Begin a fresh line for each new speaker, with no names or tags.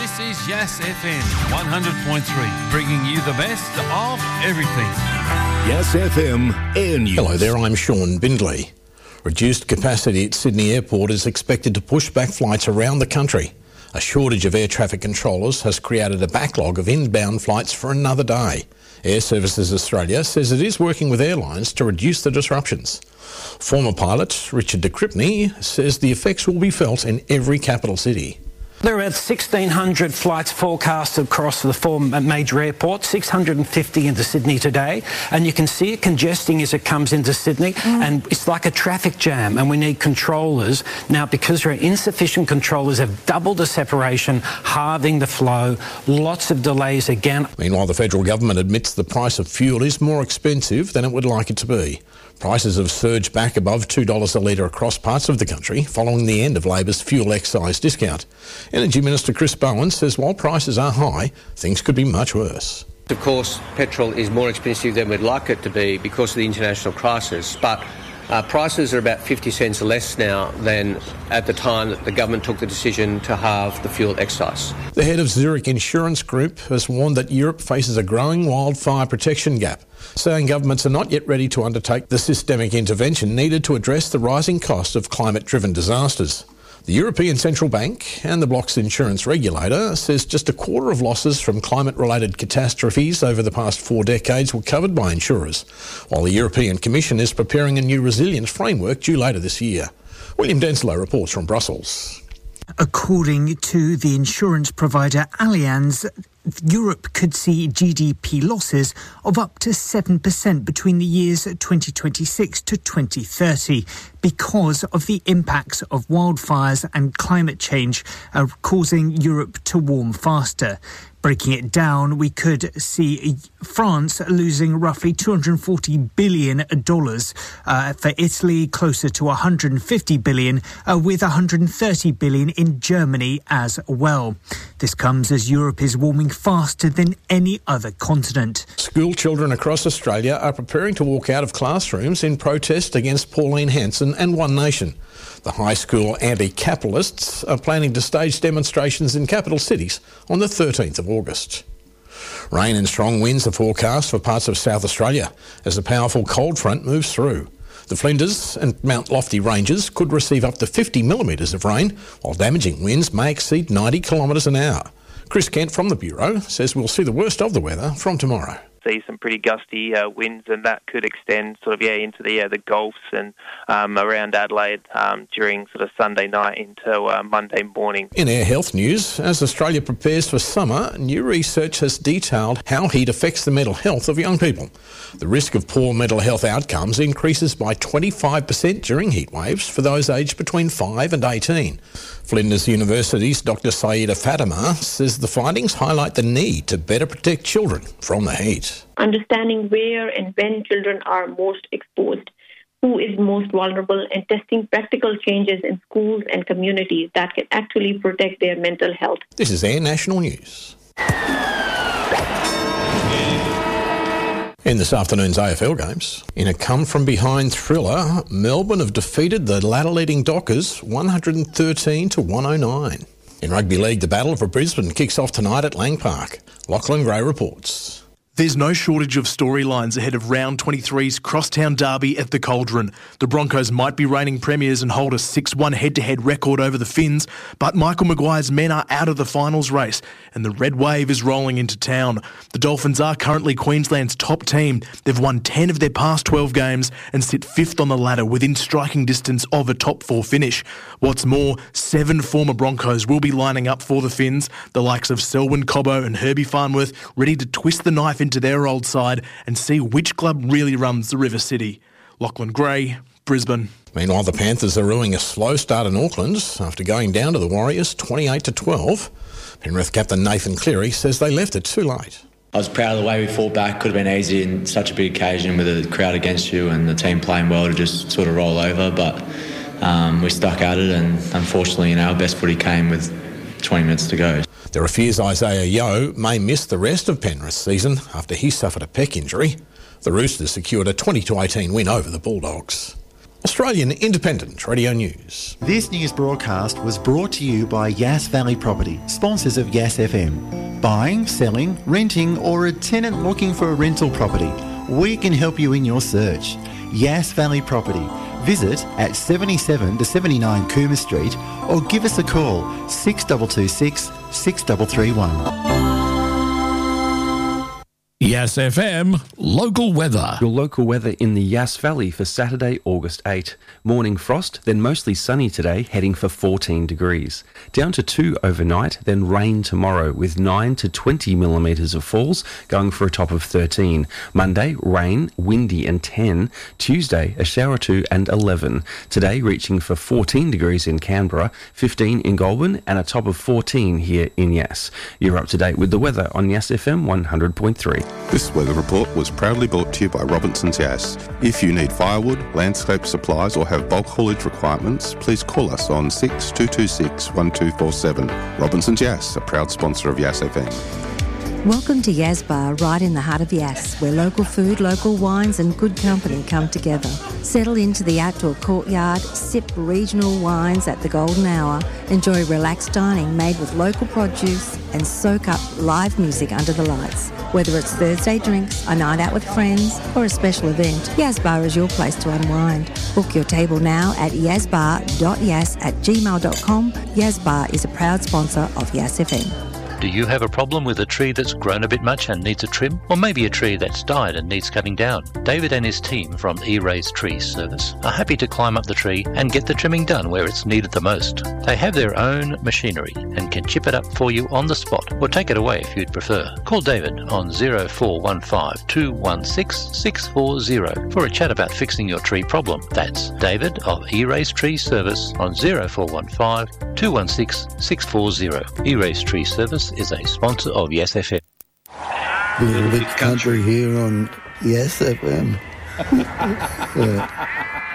This is Yes FM 100.3, bringing you the best of everything.
Yes FM Air News.
Hello there, I'm Sean Bindley. Reduced capacity at Sydney Airport is expected to push back flights around the country. A shortage of air traffic controllers has created a backlog of inbound flights for another day. Air Services Australia says it is working with airlines to reduce the disruptions. Former pilot Richard de Cripney says the effects will be felt in every capital city.
There are about 1,600 flights forecast across the four major airports, 650 into Sydney today, and you can see it congesting as it comes into Sydney, and it's like a traffic jam, and we need controllers. Now, because there are insufficient controllers, have doubled the separation, halving the flow, lots of delays again.
Meanwhile, the federal government admits the price of fuel is more expensive than it would like it to be. Prices have surged back above $2 a litre across parts of the country following the end of Labor's fuel excise discount. Energy Minister Chris Bowen says while prices are high, things could be much worse.
Of course, petrol is more expensive than we'd like it to be because of the international crisis, but prices are about 50 cents less now than at the time that the government took the decision to halve the fuel excise.
The head of Zurich Insurance Group has warned that Europe faces a growing wildfire protection gap, saying governments are not yet ready to undertake the systemic intervention needed to address the rising cost of climate-driven disasters. The European Central Bank and the bloc's insurance regulator says just a quarter of losses from climate-related catastrophes over the past 4 decades were covered by insurers, while the European Commission is preparing a new resilience framework due later this year. William Denslow reports from Brussels.
According to the insurance provider Allianz, Europe could see GDP losses of up to 7% between the years 2026 to 2030 because of the impacts of wildfires and climate change causing Europe to warm faster. Breaking it down, we could see France losing roughly $240 billion, for Italy closer to $150 billion, with $130 billion in Germany as well. This comes as Europe is warming faster than any other continent.
School children across Australia are preparing to walk out of classrooms in protest against Pauline Hanson and One Nation. The high school anti-capitalists are planning to stage demonstrations in capital cities on the 13th of August. Rain and strong winds are forecast for parts of South Australia as a powerful cold front moves through. The Flinders and Mount Lofty ranges could receive up to 50 millimetres of rain, while damaging winds may exceed 90 kilometres an hour. Chris Kent from the Bureau says we'll see the worst of the weather from tomorrow.
See some pretty gusty winds, and that could extend into the Gulfs and around Adelaide during sort of Sunday night into Monday morning.
In air health news, as Australia prepares for summer, new research has detailed how heat affects the mental health of young people. The risk of poor mental health outcomes increases by 25% during heat waves for those aged between 5 and 18. Flinders University's Dr. Saida Fatima says the findings highlight the need to better protect children from the heat.
Understanding where and when children are most exposed, who is most vulnerable, and testing practical changes in schools and communities that can actually protect their mental health.
This is Air National News. In this afternoon's AFL games, in a come-from-behind thriller, Melbourne have defeated the ladder-leading Dockers 113 to 109. In rugby league, the Battle for Brisbane kicks off tonight at Lang Park. Lachlan Gray reports.
There's no shortage of storylines ahead of Round 23's Crosstown Derby at the Cauldron. The Broncos might be reigning premiers and hold a 6-1 head-to-head record over the Finns, but Michael Maguire's men are out of the finals race and the red wave is rolling into town. The Dolphins are currently Queensland's top team. They've won 10 of their past 12 games and sit 5th on the ladder within striking distance of a top 4 finish. What's more, 7 former Broncos will be lining up for the Finns, the likes of Selwyn Cobbo and Herbie Farnworth, ready to twist the knife into their old side and see which club really runs the River City. Lachlan Gray, Brisbane.
Meanwhile, the Panthers are ruining a slow start in Auckland after going down to the Warriors 28-12. Penrith captain Nathan Cleary says they left it too late.
I was proud of the way we fought back. Could have been easy in such a big occasion with the crowd against you and the team playing well to just sort of roll over, but we stuck at it, and unfortunately, our best footy came with 20 minutes to go.
There are fears Isaiah Yeo may miss the rest of Penrith's season after he suffered a pec injury. The Roosters secured a 20-18 win over the Bulldogs. Australian Independent Radio News.
This news broadcast was brought to you by Yass Valley Property, sponsors of Yass FM. Buying, selling, renting, or a tenant looking for a rental property, we can help you in your search. Yass Valley Property. Visit at 77 to 79 Coomer Street or give us a call 6226 6331.
Yass FM local weather.
Your local weather in the Yass Valley for Saturday, August 8. Morning frost, then mostly sunny today, heading for 14 degrees. Down to 2 overnight, then rain tomorrow with 9 to 20 millimetres of falls, going for a top of 13. Monday, rain, windy and 10. Tuesday, a shower or 2 and 11. Today, reaching for 14 degrees in Canberra, 15 in Goulburn and a top of 14 here in Yass. You're up to date with the weather on Yass FM 100.3.
This weather report was proudly brought to you by Robinson's Yass. If you need firewood, landscape supplies or have bulk haulage requirements, please call us on 6226 1247. Robinson's Yass, a proud sponsor of Yass FM.
Welcome to Yass Bar, right in the heart of Yass, where local food, local wines and good company come together. Settle into the outdoor courtyard, sip regional wines at the golden hour, enjoy relaxed dining made with local produce and soak up live music under the lights. Whether it's Thursday drinks, a night out with friends or a special event, Yass Bar is your place to unwind. Book your table now at yassbar.yass@gmail.com. Yass Bar is a proud sponsor of Yass FM.
Do you have a problem with a tree that's grown a bit much and needs a trim? Or maybe a tree that's died and needs cutting down? David and his team from E-Raise Tree Service are happy to climb up the tree and get the trimming done where it's needed the most. They have their own machinery and can chip it up for you on the spot or take it away if you'd prefer. Call David on 0415 216 640 for a chat about fixing your tree problem. That's David of E-Raise Tree Service on 0415 216 640. E-Raise Tree Service is a sponsor of Yass FM.
A little bit country here on Yass FM.